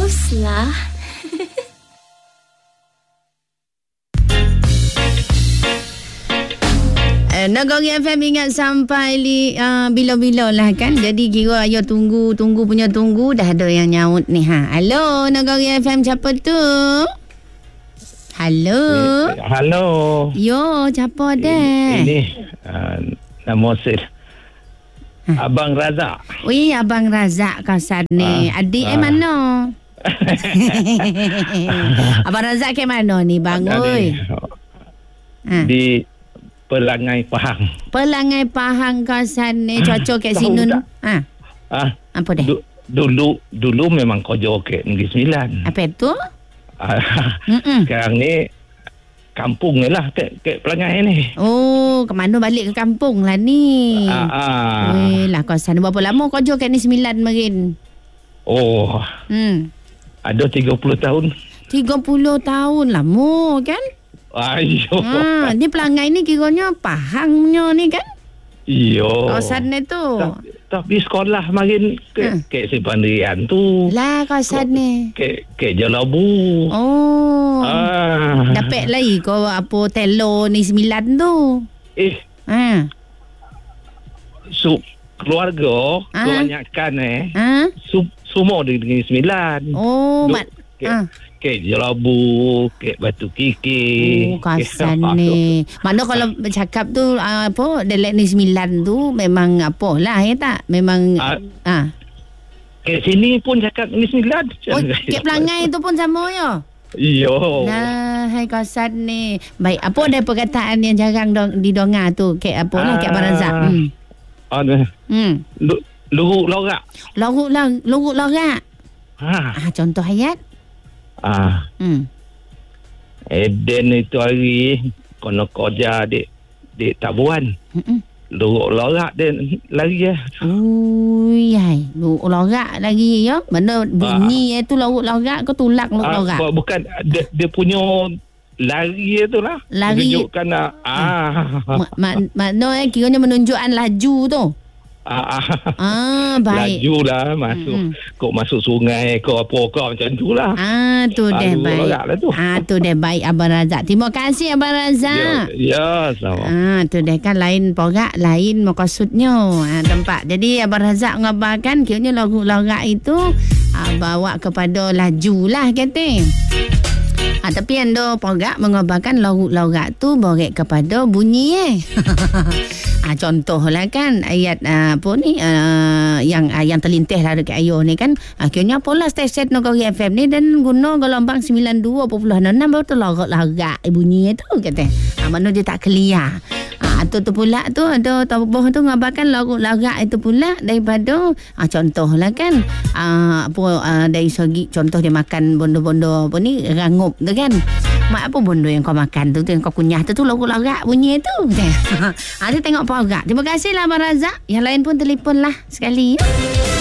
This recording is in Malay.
Baguslah. Nagori FM ingat sampai bila-bila lah kan. Jadi kira ayo tunggu punya tunggu. Dah ada yang nyaut ni ha. Halo Nagori FM, siapa tu? Halo. Halo. Yo, siapa dah? Ini nama saya Abang Razak. Ui, Abang Razak kasan ni. Adik mana? Abang Razak ke mana ni bang oi? Di Pelangai Pahang. Pelangai Pahang kasan ni cocok kat sini. Apa dah? Dulu memang kerja ke Negeri Sembilan. Apa itu? Sekarang ni kampung ni lah ke Pelangai ni. Oh, ke mana balik ke kampung lah ni? Weh lah kawasan. Berapa lama kerja kat Negeri Sembilan marin? Oh. Ada 30 tahun. 30 tahun lama kan? Ayo. Ni Pelangai ni kiranya Pahangnya ni kan? Iyo. Kawasan ni tu. Tapi sekolah makin ke Sepandirian tu. Lah kawasan ni. Ke Jalabu. Oh. Dapat lagi kau apa telo ni 9 tu. Keluarga kebanyakan semua di Negeri Sembilan. Oh, ke Jalabu, ke Batu Kiki. Oh, kawasan ni. Mana kalau bercakap tu apa Delek Negeri Sembilan tu memang apa lah ya tak? Memang ke sini pun cakap Negeri Sembilan. Oh, ke Pelangai tu pun sama ya? Iyo. Nah, hai kawasan ni. Baik, apa ada perkataan yang jarang didongar tu? Ke apa lah, ke Abang Razak? Luruk lorak. Luruk lorak. Contoh ayat. Eden itu hari kena kerja di Tabuan. Luruk lorak dia lari ya. Yai, luruk lorak lagi ya. Mana bunyi itu luruk lorak ke tulak luruk lorak? Bukan dia punya lari itu lah. Lari. Menunjukkan makna kiranya menunjukkan laju tu. Baik. Laju lah masuk sungai ke apa ke macam tu lah. Tu dah baik. Tu dah baik Abang Razak. Terima kasih Abang Razak. Ya, sama. Tu dah kan lain porak, lain maksudnya tempat. Jadi Abang Razak mengabarkan kiranya lorak itu bawa kepada laju lah kata. Tapi anda porak mengabarkan lorak tu borek kepada bunyi contohlah kan ayat apa ni yang terlintas lah dekat ayuh ni kan akhirnya apalah stesen Nagori FM ni dan guna gelombang 92.6 baru tu lorak bunyi tu kata mana dia tak clear. Tu pula tu ada tabuh tu ngabarkan lorak itu pula daripada contohlah kan dari segi contoh dia makan bondo-bondo apa ni rangup tu kan. Mak apa bondo yang kau makan tu yang kau kunyah tu lorak bunyi tu. Dia tengok porak. Terima kasihlah Abang Razak. Yang lain pun telefon lah sekali.